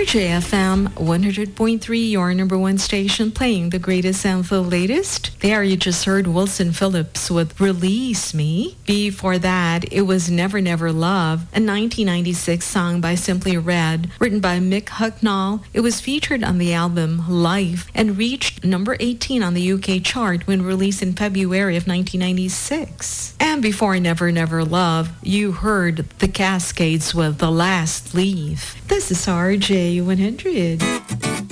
RJFM 100.3, your number one station, playing the greatest and the latest. There you just heard Wilson Phillips with Release Me. Before that, it was Never Never Love, a 1996 song by Simply Red, written by Mick Hucknall. It was featured on the album Life and reached number 18 on the UK chart when released in February of 1996. And before Never Never Love, you heard The Cascades with The Last Leaf. This is RJ100.